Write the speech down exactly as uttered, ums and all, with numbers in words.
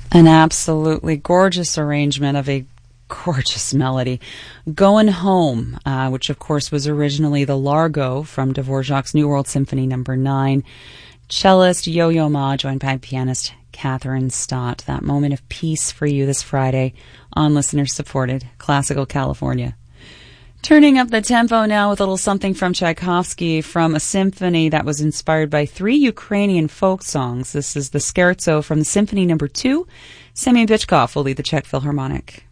An absolutely gorgeous arrangement of a gorgeous melody. Going Home, uh, which of course was originally the Largo from Dvorak's New World Symphony number nine. Cellist Yo-Yo Ma joined by pianist Catherine Stott. That moment of peace for you this Friday on listener-supported Classical California. Turning up the tempo now with a little something from Tchaikovsky from a symphony that was inspired by three Ukrainian folk songs. This is the Scherzo from the Symphony number two. Semyon Bychkov will lead the Czech Philharmonic.